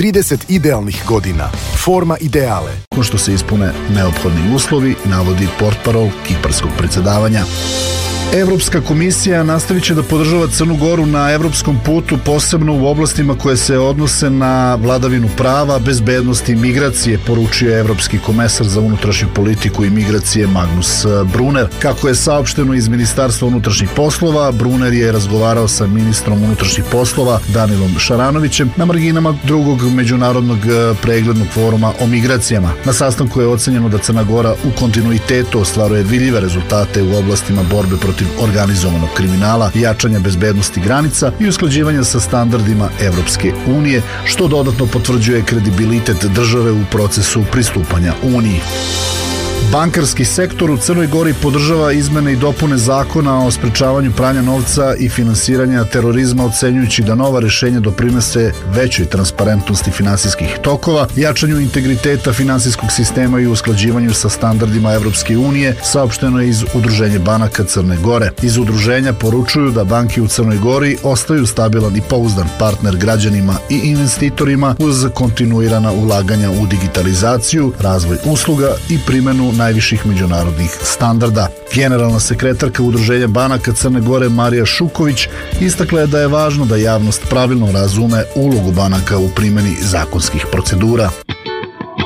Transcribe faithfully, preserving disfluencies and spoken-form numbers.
trideset idealnih godina. Forma ideale. Ko što se ispune neophodni uslovi, navodi portparol kiparskog predsjedavanja. Evropska komisija nastavit će da podržava Crnu Goru na evropskom putu, posebno u oblastima koje se odnose na vladavinu prava, bezbednost i migracije, poručio je evropski komesar za unutrašnju politiku i migracije Magnus Brunner. Kako je saopšteno iz Ministarstva unutrašnjih poslova, Brunner je razgovarao sa ministrom unutrašnjih poslova Danilom Šaranovićem na marginama drugog međunarodnog preglednog foruma o migracijama. Na sastanku je ocenjeno da Crna Gora u kontinuitetu ostvaruje vidljive rezultate u oblastima borbe protiv organizovanog kriminala, jačanja bezbednosti granica i usklađivanja sa standardima Evropske unije, što dodatno potvrđuje kredibilitet države u procesu pristupanja Uniji. Bankarski sektor u Crnoj Gori podržava izmene i dopune zakona o sprečavanju pranja novca i finansiranja terorizma, ocenjujući da nova rešenja doprinose većoj transparentnosti finansijskih tokova, jačanju integriteta finansijskog sistema i usklađivanju sa standardima Evropske unije, saopšteno je iz Udruženja banaka Crne Gore. Iz udruženja poručuju da banke u Crnoj Gori ostaju stabilan i pouzdan partner građanima i investitorima uz kontinuirana ulaganja u digitalizaciju, razvoj usluga i primenu najviših međunarodnih standarda. Generalna sekretarka Udruženja banaka Crne Gore Marija Šuković istakla je da je važno da javnost pravilno razume ulogu banaka u primjeni zakonskih procedura.